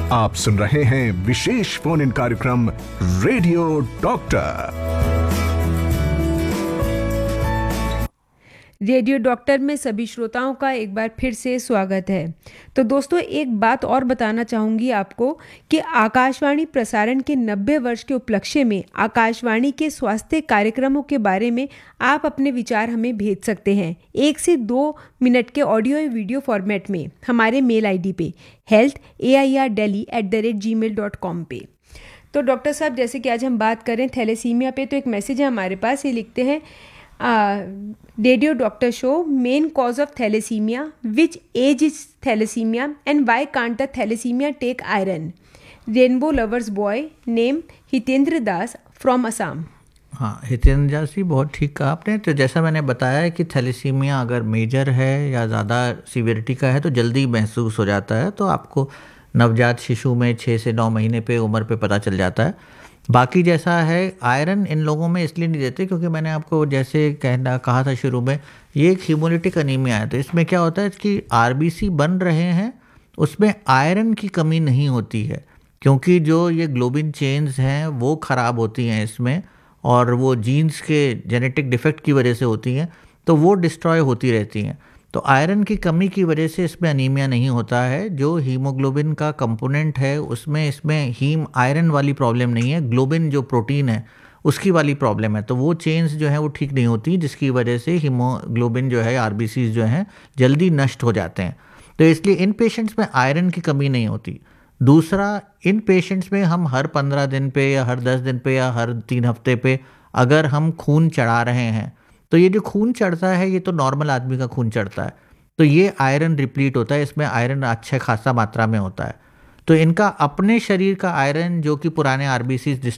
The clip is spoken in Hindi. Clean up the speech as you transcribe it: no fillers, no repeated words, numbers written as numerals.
आप सुन रहे हैं विशेष फोन इन कार्यक्रम रेडियो डॉक्टर। रेडियो डॉक्टर में सभी श्रोताओं का एक बार फिर से स्वागत है। तो दोस्तों, एक बात और बताना चाहूँगी आपको कि आकाशवाणी प्रसारण के 90 वर्ष के उपलक्ष्य में आकाशवाणी के स्वास्थ्य कार्यक्रमों के बारे में आप अपने विचार हमें भेज सकते हैं 1 से 2 मिनट के ऑडियो या वीडियो फॉर्मेट में हमारे मेल आईडी पे health@airdelhi@gmail.com पे। तो डॉक्टर साहब, जैसे कि आज हम बात करें थैलेसीमिया पे, तो एक मैसेज है हमारे पास, ये लिखते हैं radio doctor show, main cause of thalassaemia, which as is thalassaemia and why can't the thalassaemia take iron. Rainbow lovers boy, name Hitendra Das from Assam. हाँ, हितेंद्र दास जी, बहुत ठीक कहा आपने। तो जैसा मैंने बताया कि थैलेसीमिया अगर मेजर है या ज़्यादा सीवियरिटी का है तो जल्दी महसूस हो जाता है, तो आपको नवजात शिशु में 6 से 9 महीने पे उम्र पे पता चल जाता है। बाकी जैसा है, आयरन इन लोगों में इसलिए नहीं देते क्योंकि मैंने आपको जैसे कहा था शुरू में, ये एक हीमोलिटिक अनीमिया है। तो इसमें क्या होता है कि आरबीसी बन रहे हैं, उसमें आयरन की कमी नहीं होती है क्योंकि जो ये ग्लोबिन चेन्स हैं वो ख़राब होती हैं इसमें, और वो जीन्स के जेनेटिक डिफेक्ट की वजह से होती हैं, तो वो डिस्ट्रॉय होती रहती हैं। तो आयरन की कमी की वजह से इसमें अनीमिया नहीं होता है। जो हीमोग्लोबिन का कंपोनेंट है उसमें इसमें हीम आयरन वाली प्रॉब्लम नहीं है, ग्लोबिन जो प्रोटीन है उसकी वाली प्रॉब्लम है। तो वो चेन्स जो है वो ठीक नहीं होती, जिसकी वजह से हीमोग्लोबिन जो है, आरबीसीज जो हैं, जल्दी नष्ट हो जाते हैं। तो इसलिए इन पेशेंट्स में आयरन की कमी नहीं होती। दूसरा, इन पेशेंट्स में हम हर 15 दिन पे या हर 10 दिन पे या हर 3 हफ्ते पे अगर हम खून चढ़ा रहे हैं, तो ये जो खून चढ़ता है ये तो नॉर्मल आदमी का खून चढ़ता है, तो ये आयरन रिप्लीट होता है, इसमें आयरन अच्छे खासा मात्रा में होता है। तो इनका अपने शरीर का आयरन जो कि पुराने आरबीसी